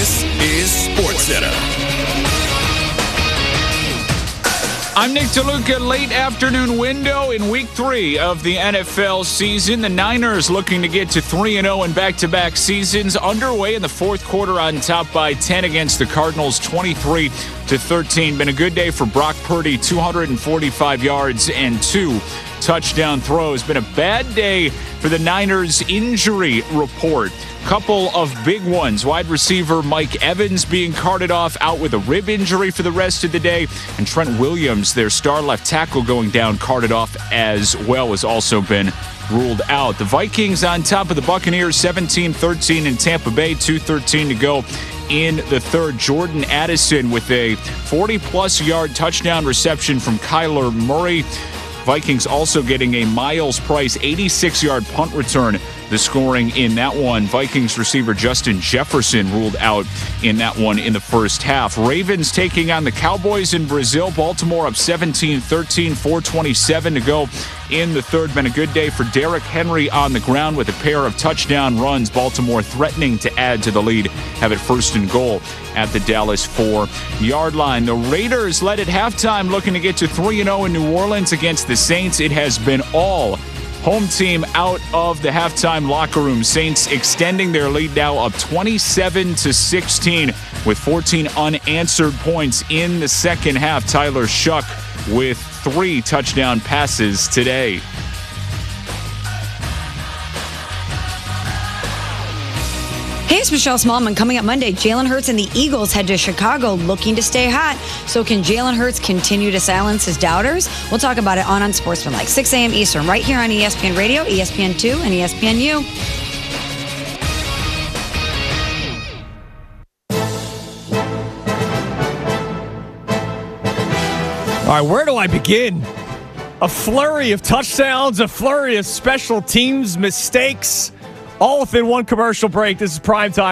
This is SportsCenter. I'm Nick DeLuca. Late afternoon window in Week 3 of the NFL season. The Niners looking to get to 3-0 in back-to-back seasons. Underway in the fourth quarter on top by 10 against the Cardinals, 23-13. Been a good day for Brock Purdy, 245 yards and 2 touchdown throws. Been a bad day for the Niners injury report. Couple of big ones. Wide receiver Mike Evans being carted off, out with a rib injury for the rest of the day. And Trent Williams, their star left tackle, going down, carted off as well, has also been ruled out. The Vikings on top of the Buccaneers, 17-13 in Tampa Bay, 2:13 to go in the third. Jordan Addison with a 40-plus yard touchdown reception from Kyler Murray. Vikings also getting a Miles Price 86-yard punt return. The scoring in that one, Vikings receiver Justin Jefferson ruled out in that one in the first half. Ravens taking on the Cowboys in Brazil. Baltimore up 17-13, 4:27 to go in the third. Been a good day for Derrick Henry on the ground with a pair of touchdown runs. Baltimore threatening to add to the lead, have it first and goal at the Dallas 4-yard line. The Raiders led at halftime, looking to get to 3-0 in New Orleans against the Saints. It has been all home team out of the halftime locker room. Saints extending their lead now up 27-16 with 14 unanswered points in the second half. Tyler Shuck with 3 touchdown passes today. Hey, it's Michelle Smallman. Coming up Monday, Jalen Hurts and the Eagles head to Chicago looking to stay hot. So can Jalen Hurts continue to silence his doubters? We'll talk about it on Unsportsmanlike, 6 a.m. Eastern, right here on ESPN Radio, ESPN2, and ESPNU. All right, where do I begin? A flurry of touchdowns, a flurry of special teams mistakes, all within one commercial break. This is Primetime.